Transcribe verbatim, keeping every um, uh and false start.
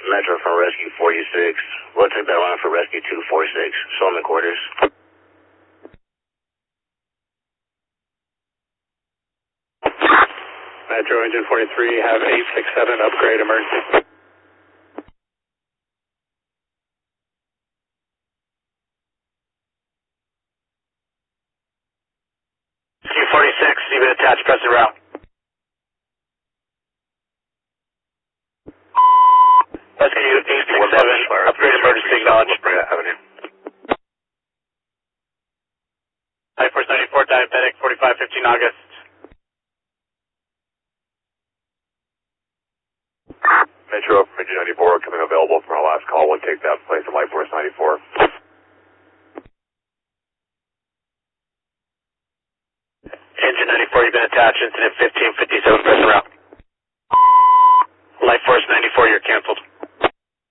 Metro from Rescue forty-six. We'll take that line for Rescue two forty-six. Show them the quarters. Metro Engine forty-three, have eight six seven upgrade emergency. Rescue forty-six, you've been attached, press the route. Rescue eight six seven, upgrade emergency acknowledged. Avenue. High Force ninety-four, diabetic, forty-five fifteen August. Metro from Engine ninety-four, coming available from our last call. We'll take that place at Light Force ninety-four. Engine ninety-four, you've been attached, incident fifteen fifty-seven, press the route. Light Force ninety-four, you're canceled.